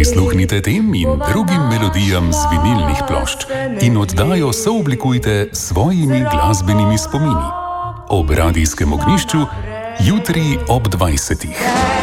Prisluhnite tem in drugim melodijam z vinilnih plošč in oddajo sooblikujte s svojimi glasbenimi spomini. Ob radijskem ognjišču jutri ob 20.